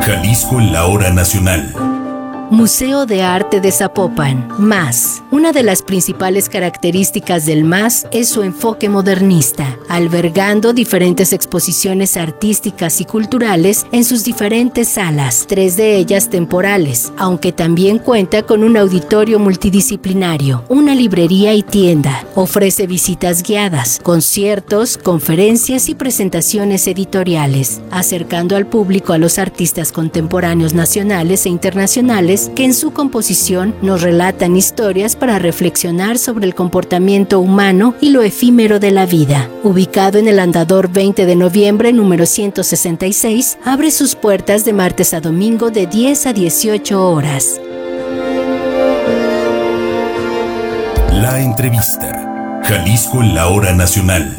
Jalisco en la hora nacional. Museo de Arte de Zapopan, MAS. Una de las principales características del MAS es su enfoque modernista, albergando diferentes exposiciones artísticas y culturales en sus diferentes salas, 3 de ellas temporales, aunque también cuenta con un auditorio multidisciplinario, una librería y tienda. Ofrece visitas guiadas, conciertos, conferencias y presentaciones editoriales, acercando al público a los artistas contemporáneos nacionales e internacionales que en su composición nos relatan historias para reflexionar sobre el comportamiento humano y lo efímero de la vida. Ubicado en el Andador 20 de noviembre, número 166, abre sus puertas de martes a domingo de 10 a 18 horas. La entrevista. Jalisco en la hora nacional.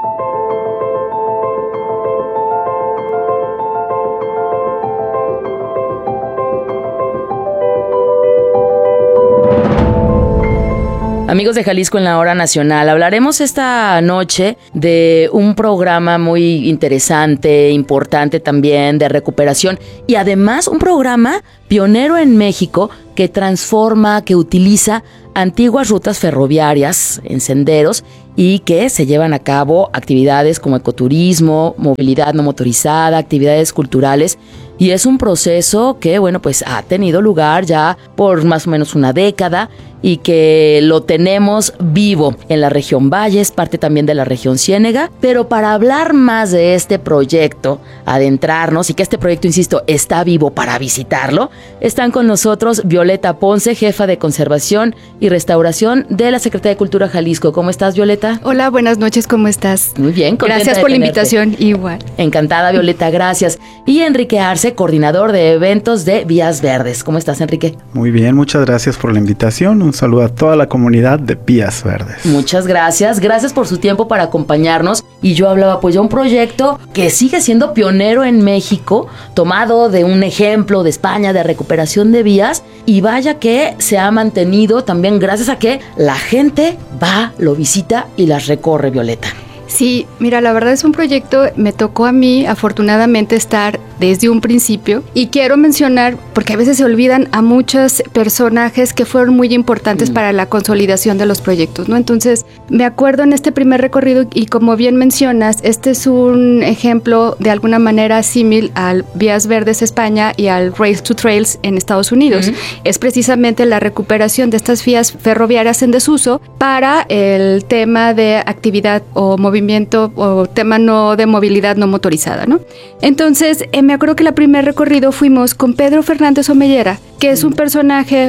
Amigos de Jalisco en la hora nacional, hablaremos esta noche de un programa muy interesante, importante también, de recuperación y además un programa pionero en México que transforma, que utiliza antiguas rutas ferroviarias en senderos y que se llevan a cabo actividades como ecoturismo, movilidad no motorizada, actividades culturales. Y es un proceso que, bueno, pues ha tenido lugar ya por más o menos una década y que lo tenemos vivo en la región Valles, parte también de la región Ciénega. Pero para hablar más de este proyecto, adentrarnos y que este proyecto, insisto, está vivo para visitarlo, están con nosotros Violeta Ponce, jefa de Conservación y Restauración de la Secretaría de Cultura Jalisco. ¿Cómo estás, Violeta? Hola, buenas noches, ¿cómo estás? Muy bien, contenta. Gracias por la invitación, igual. Encantada, Violeta, gracias. Y Enrique Arce, coordinador de eventos de Vías Verdes. ¿Cómo estás, Enrique? Muy bien, muchas gracias por la invitación. Un saludo a toda la comunidad de Vías Verdes. Muchas gracias. Gracias por su tiempo para acompañarnos. Y yo hablaba pues de un proyecto que sigue siendo pionero en México, tomado de un ejemplo de España de recuperación de vías. Y vaya que se ha mantenido también gracias a que la gente va, lo visita y las recorre, Violeta. Sí, mira, la verdad es un proyecto, me tocó a mí afortunadamente estar desde un principio y quiero mencionar, porque a veces se olvidan a muchos personajes que fueron muy importantes para la consolidación de los proyectos, ¿no? Entonces, me acuerdo en este primer recorrido y como bien mencionas, este es un ejemplo de alguna manera símil al Vías Verdes España y al Race to Trails en Estados Unidos. Es precisamente la recuperación de estas vías ferroviarias en desuso para el tema de actividad o movimiento o tema no de movilidad no motorizada, ¿no? Entonces, me acuerdo que el primer recorrido fuimos con Pedro Fernández Omellera, que es un personaje,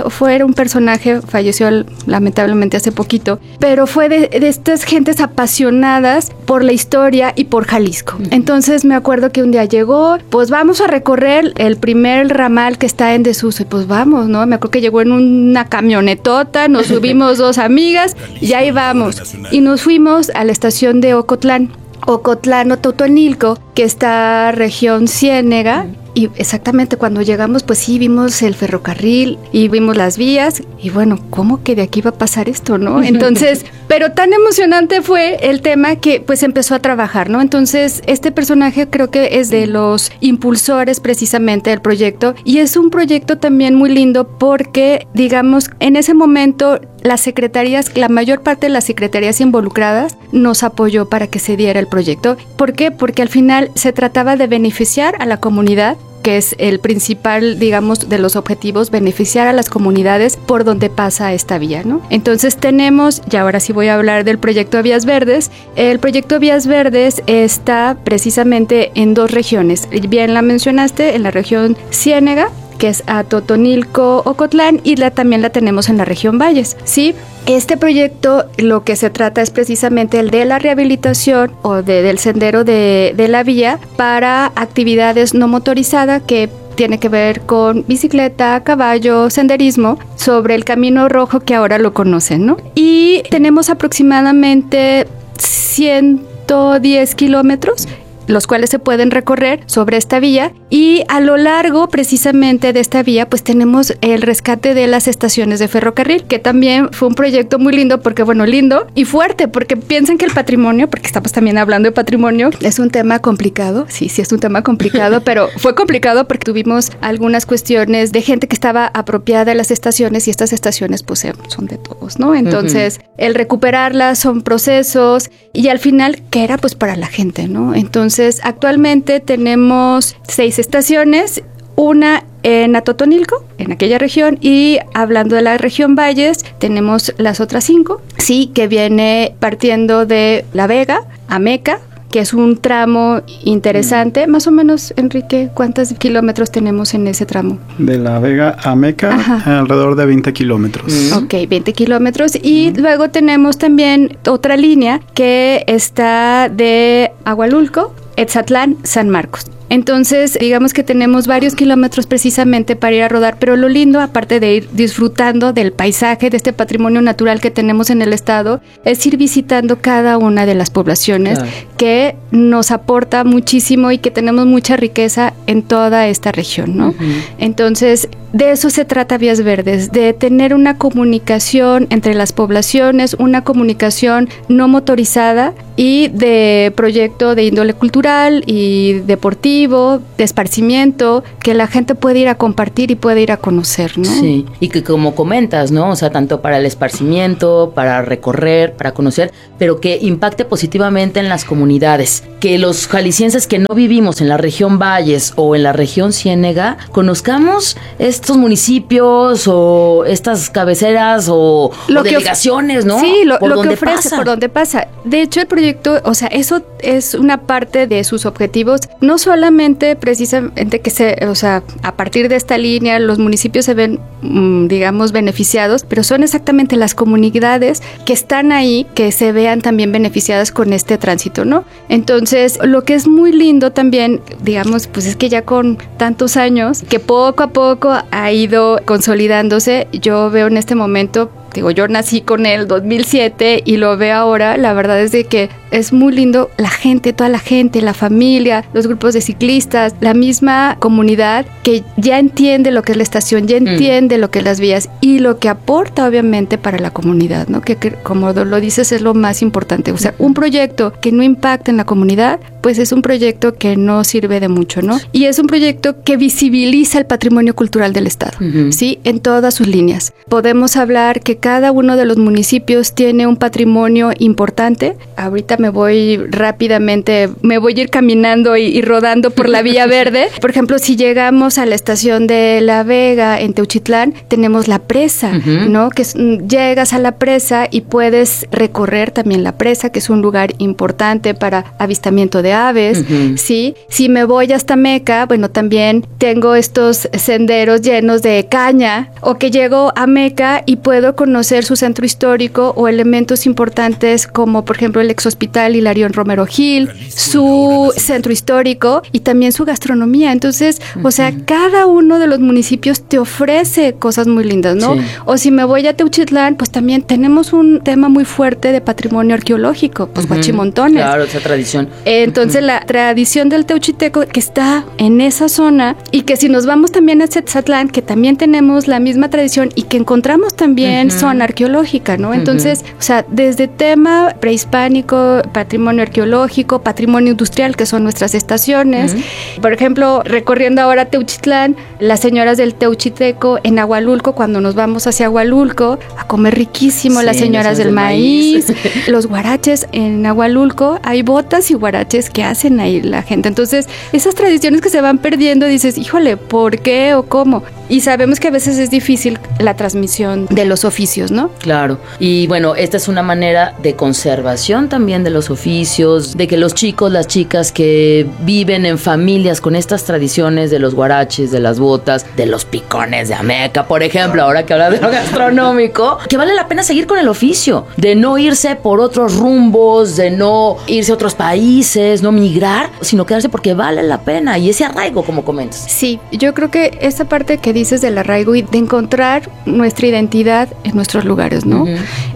falleció lamentablemente hace poquito, pero fue de estas gentes apasionadas por la historia y por Jalisco. Entonces me acuerdo que un día llegó, pues vamos a recorrer el primer ramal que está en desuso, y pues vamos, ¿no? Me acuerdo que llegó en una camionetota, nos subimos 2 amigas y ahí vamos. Y nos fuimos a la estación de Ocotlán o Totonilco, que está región Ciénega. Y exactamente cuando llegamos, pues sí, vimos el ferrocarril y vimos las vías. Y bueno, ¿cómo que de aquí va a pasar esto, no? Entonces, pero tan emocionante fue el tema que pues empezó a trabajar, ¿no? Entonces, este personaje creo que es de los impulsores precisamente del proyecto. Y es un proyecto también muy lindo porque, digamos, en ese momento las secretarías, la mayor parte de las secretarías involucradas nos apoyó para que se diera el proyecto. ¿Por qué? Porque al final se trataba de beneficiar a la comunidad, que es el principal, digamos, de los objetivos, beneficiar a las comunidades por donde pasa esta vía, ¿no? Entonces tenemos, y ahora sí voy a hablar del proyecto Vías Verdes. El proyecto Vías Verdes está precisamente en 2 regiones. Bien la mencionaste, en la región Ciénega, que es a Totonilco, Ocotlán, y también la tenemos en la región Valles, ¿sí? Este proyecto lo que se trata es precisamente el de la rehabilitación o del sendero de la vía para actividades no motorizadas que tiene que ver con bicicleta, caballo, senderismo, sobre el Camino Rojo que ahora lo conocen, ¿no? Y tenemos aproximadamente 110 kilómetros los cuales se pueden recorrer sobre esta vía, y a lo largo precisamente de esta vía pues tenemos el rescate de las estaciones de ferrocarril, que también fue un proyecto muy lindo, porque bueno, lindo y fuerte, porque piensan que el patrimonio, porque estamos también hablando de patrimonio, es un tema complicado, sí es un tema complicado, pero fue complicado porque tuvimos algunas cuestiones de gente que estaba apropiada de las estaciones, y estas estaciones pues son de todos, ¿no? Entonces, el recuperarlas son procesos, y al final, ¿qué era? Pues para la gente, ¿no? Entonces, actualmente tenemos 6 estaciones, una en Atotonilco, en aquella región, y hablando de la región Valles, tenemos las otras 5, sí, que viene partiendo de La Vega a Meca, que es un tramo interesante. Más o menos, Enrique, ¿cuántos kilómetros tenemos en ese tramo? De La Vega a Meca, alrededor de 20 kilómetros. Ok, 20 kilómetros. Y luego tenemos también otra línea que está de Agualulco, Etzatlán, San Marcos. Entonces, digamos que tenemos varios kilómetros precisamente para ir a rodar, pero lo lindo, aparte de ir disfrutando del paisaje, de este patrimonio natural que tenemos en el estado, es ir visitando cada una de las poblaciones, que nos aporta muchísimo y que tenemos mucha riqueza en toda esta región, ¿no? Entonces, de eso se trata Vías Verdes, de tener una comunicación entre las poblaciones, una comunicación no motorizada, y de proyecto de índole cultural y deportivo, de esparcimiento, que la gente puede ir a compartir y puede ir a conocer, ¿no? Sí, y que como comentas, ¿no? O sea, tanto para el esparcimiento, para recorrer, para conocer, pero que impacte positivamente en las comunidades. Que los jaliscienses que no vivimos en la región Valles o en la región Ciénega, conozcamos estos municipios o estas cabeceras o delegaciones, ¿no? Sí, lo que ofrece, pasa. por donde pasa. De hecho, el proyecto, o sea, eso es una parte de sus objetivos, no solamente precisamente a partir de esta línea los municipios se ven, digamos, beneficiados, pero son exactamente las comunidades que están ahí que se vean también beneficiadas con este tránsito, ¿no? Entonces, lo que es muy lindo también, digamos, pues es que ya con tantos años, que poco a poco ha ido consolidándose, yo veo en este momento, digo, yo nací con él 2007 y lo veo ahora, la verdad es de que es muy lindo la gente, toda la gente, la familia, los grupos de ciclistas, la misma comunidad que ya entiende lo que es la estación, ya entiende lo que es las vías y lo que aporta obviamente para la comunidad, ¿no? Que como lo dices es lo más importante, o sea, un proyecto que no impacta en la comunidad, pues es un proyecto que no sirve de mucho, ¿no? Y es un proyecto que visibiliza el patrimonio cultural del estado, ¿sí? En todas sus líneas. Podemos hablar que cada uno de los municipios tiene un patrimonio importante. Ahorita me voy rápidamente, me voy a ir caminando y rodando por la Vía Verde. Por ejemplo, si llegamos a la estación de La Vega en Teuchitlán, tenemos la presa, ¿no? Que llegas a la presa y puedes recorrer también la presa, que es un lugar importante para avistamiento de aves, ¿sí? Si me voy hasta Meca, bueno, también tengo estos senderos llenos de caña, o que llego a Meca y puedo conocer su centro histórico o elementos importantes como, por ejemplo, el exhospital Hilarión Romero Gil, su centro histórico y también su gastronomía. Entonces, o sea, cada uno de los municipios te ofrece cosas muy lindas, ¿no? Sí. O si me voy a Teuchitlán, pues también tenemos un tema muy fuerte de patrimonio arqueológico, pues Huachimontones. Claro, esa tradición. Entonces, la tradición del teuchiteco que está en esa zona, y que si nos vamos también a Etzatlán, que también tenemos la misma tradición y que encontramos también zona arqueológica, ¿no? Entonces, o sea, desde tema prehispánico, patrimonio arqueológico, patrimonio industrial, que son nuestras estaciones. Por ejemplo, recorriendo ahora Teuchitlán, las señoras del teuchiteco en Agualulco, cuando nos vamos hacia Agualulco, a comer riquísimo, las señoras del maíz, los guaraches en Agualulco, hay botas y guaraches que hacen ahí la gente. Entonces, esas tradiciones que se van perdiendo, dices, híjole, ¿por qué o cómo? Y sabemos que a veces es difícil la transmisión de los oficios, ¿no? Claro. Y bueno, esta es una manera de conservación también de los oficios, de que los chicos, las chicas que viven en familias con estas tradiciones de los guaraches, de las botas, de los picones de Ameca, por ejemplo, ahora que hablas de lo gastronómico, que vale la pena seguir con el oficio, de no irse por otros rumbos, de no irse a otros países, no migrar, sino quedarse porque vale la pena, y ese arraigo, como comentas. Sí, yo creo que esa parte que dices del arraigo y de encontrar nuestra identidad en nuestros lugares, ¿no?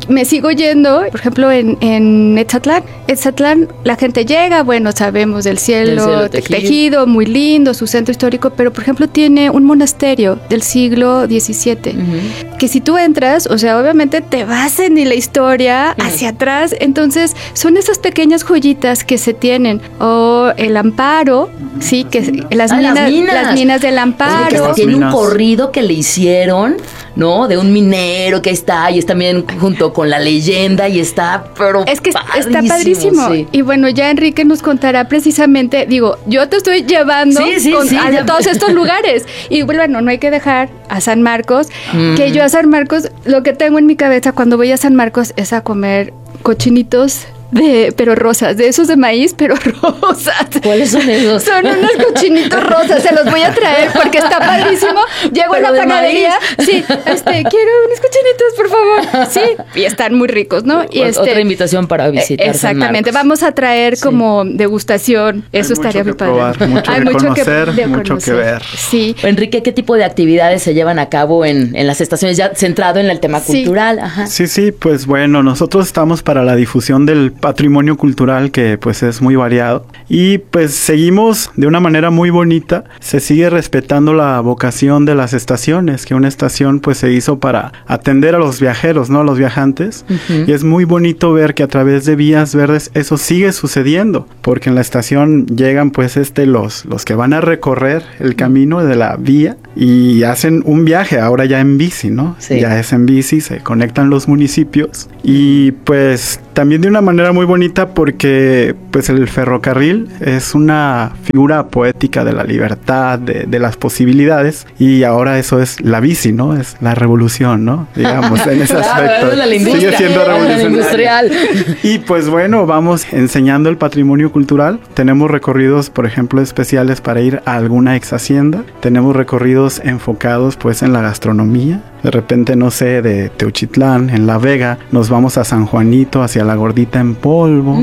me sigo yendo, por ejemplo, en Etzatlán, la gente llega, bueno, sabemos del cielo tejido, muy lindo, su centro histórico, pero por ejemplo tiene un monasterio del siglo XVII, que si tú entras, o sea, obviamente te vas en la historia hacia atrás, entonces son esas pequeñas joyitas que se tienen, o el Amparo, sí, que las minas del Amparo. O sea, tiene un corrido que le hicieron, ¿no? De un minero que está, y es también junto con la leyenda, y está, pero es que está padrísimo. Sí. Y bueno, ya Enrique nos contará precisamente, digo, yo te estoy llevando a todos estos lugares. Y bueno, no hay que dejar a San Marcos, que yo a San Marcos, lo que tengo en mi cabeza cuando voy a San Marcos es a comer cochinitos pero rosas, de esos de maíz, pero rosas. ¿Cuáles son esos? Son unos cochinitos rosas, se los voy a traer porque está padrísimo. Llego a la panadería, sí, quiero unos cochinitos, por favor. Sí, y están muy ricos, ¿no? Y otra invitación para visitar. Exactamente, vamos a traer como degustación. Eso estaría muy padre. Hay mucho que conocer, mucho que ver. Sí. Enrique, ¿qué tipo de actividades se llevan a cabo en las estaciones, ya centrado en el tema cultural? Ajá. Sí, pues bueno, nosotros estamos para la difusión del patrimonio cultural, que pues es muy variado, y pues seguimos de una manera muy bonita. Se sigue respetando la vocación de las estaciones, que una estación pues se hizo para atender a los viajeros, ¿no? A los viajantes, y es muy bonito ver que a través de Vías Verdes eso sigue sucediendo, porque en la estación llegan pues los que van a recorrer el camino de la vía y hacen un viaje, ahora ya en bici, ¿no? Sí. Ya es en bici, se conectan los municipios, y pues también de una manera muy bonita, porque pues el ferrocarril es una figura poética de la libertad, de las posibilidades, y ahora eso es la bici, ¿no? Es la revolución, ¿no? Digamos, en ese aspecto. Sigue siendo revolucionaria. Y pues bueno, vamos enseñando el patrimonio cultural. Tenemos recorridos, por ejemplo, especiales para ir a alguna ex hacienda. Tenemos recorridos enfocados pues en la gastronomía. De repente, no sé, de Teuchitlán, en La Vega, nos vamos a San Juanito, hacia la Gordita en polvo,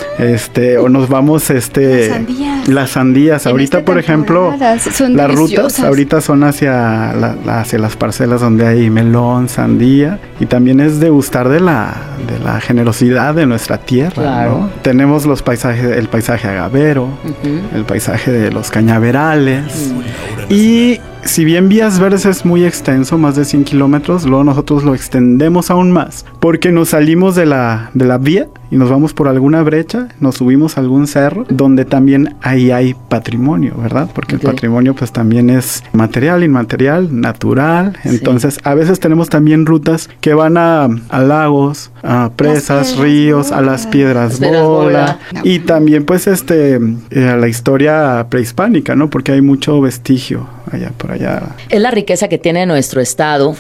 o nos vamos, las sandías. Ahorita, por ejemplo, las rutas ahorita son hacia las parcelas donde hay melón, sandía, y también es degustar de la generosidad de nuestra tierra, claro, ¿no? Tenemos el paisaje agavero, el paisaje de los cañaverales, y si bien Vías Verdes es muy extenso, más de 100 kilómetros, luego nosotros lo extendemos aún más, porque nos salimos de la vía y nos vamos por alguna brecha, nos subimos a algún cerro, donde también ahí hay patrimonio, ¿verdad? Porque el patrimonio pues también es material, inmaterial, natural. Entonces, a veces tenemos también rutas que van a lagos, a presas, ríos, a las piedras bola, y también pues a la historia prehispánica, ¿no? Porque hay mucho vestigio allá por allá. Es la riqueza que tiene nuestro estado,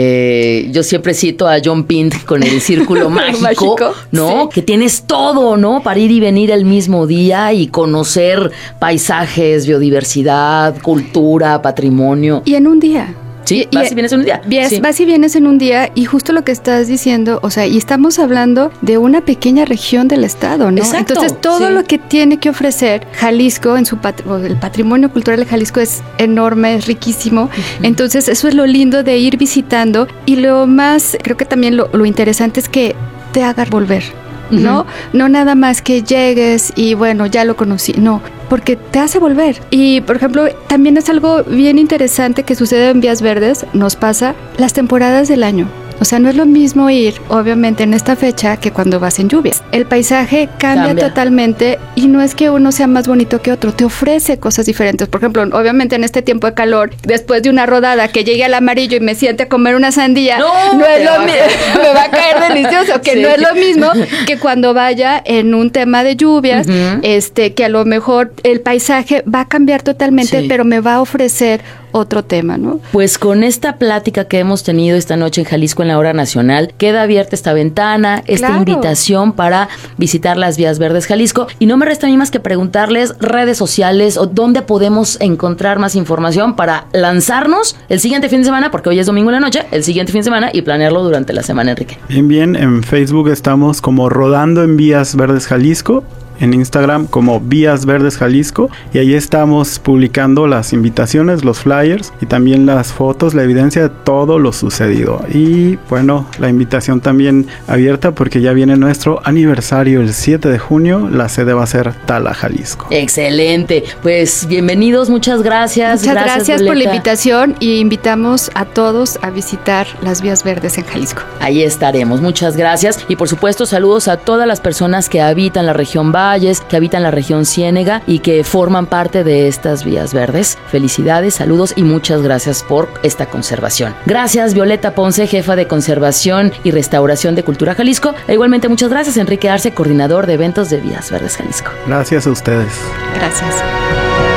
que yo siempre cito a John Pint con el círculo mágico, ¿no? Sí. Que tienes todo, ¿no? Para ir y venir el mismo día y conocer paisajes, biodiversidad, cultura, patrimonio. Y en un día. Sí, vas y vienes en un día. Vas y vienes en un día, y justo lo que estás diciendo, o sea, y estamos hablando de una pequeña región del estado, ¿no? Exacto. Entonces, todo lo que tiene que ofrecer Jalisco el patrimonio cultural de Jalisco es enorme, es riquísimo. Entonces, eso es lo lindo de ir visitando, y lo más, creo que también lo interesante es que te haga volver. ¿No? No nada más que llegues y bueno, ya lo conocí, no, porque te hace volver. Y por ejemplo, también es algo bien interesante que sucede en Vías Verdes, nos pasa las temporadas del año. O sea, no es lo mismo ir, obviamente, en esta fecha que cuando vas en lluvias. El paisaje cambia totalmente, y no es que uno sea más bonito que otro, te ofrece cosas diferentes. Por ejemplo, obviamente en este tiempo de calor, después de una rodada, que llegue al Amarillo y me siente a comer una sandía, no es lo mismo, me va a caer delicioso, que no es lo mismo que cuando vaya en un tema de lluvias, que a lo mejor el paisaje va a cambiar totalmente, pero me va a ofrecer otro tema, ¿no? Pues con esta plática que hemos tenido esta noche en Jalisco en la Hora Nacional, queda abierta esta ventana, esta invitación para visitar las Vías Verdes Jalisco, y no me resta a mí más que preguntarles redes sociales o dónde podemos encontrar más información para lanzarnos el siguiente fin de semana, porque hoy es domingo en la noche, el siguiente fin de semana, y planearlo durante la semana, Enrique. Bien, en Facebook estamos como Rodando en Vías Verdes Jalisco. en Instagram como Vías Verdes Jalisco, y ahí estamos publicando las invitaciones, los flyers y también las fotos, la evidencia de todo lo sucedido. Y bueno, la invitación también abierta porque ya viene nuestro aniversario el 7 de junio, la sede va a ser Tala, Jalisco. Excelente, pues bienvenidos, muchas gracias. Muchas gracias por la Violeta. invitación y invitamos a todos a visitar las Vías Verdes en Jalisco. Ahí estaremos, muchas gracias. Y por supuesto, saludos a todas las personas que habitan la región Valles, que habitan la región Ciénega y que forman parte de estas Vías Verdes. Felicidades, saludos y muchas gracias por esta conservación. Gracias, Violeta Ponce, jefa de Conservación y Restauración de Cultura Jalisco. E igualmente muchas gracias, Enrique Arce, coordinador de eventos de Vías Verdes Jalisco. Gracias a ustedes. Gracias.